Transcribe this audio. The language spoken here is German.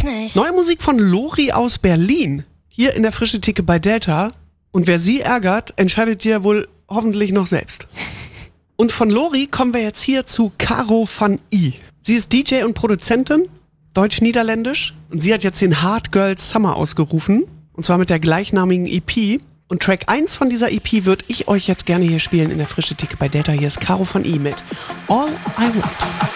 nicht. Neue Musik von Lori aus Berlin. Hier in der Frische Theke bei Delta. Und wer sie ärgert, entscheidet ihr wohl hoffentlich noch selbst. Und von Lori kommen wir jetzt hier zu Caro van I. Sie ist DJ und Produzentin, deutsch-niederländisch. Und sie hat jetzt den Hard Girls Summer ausgerufen. Und zwar mit der gleichnamigen EP. Und Track 1 von dieser EP würde ich euch jetzt gerne hier spielen in der Frische Theke bei Delta. Hier ist Caro van I mit All I Want.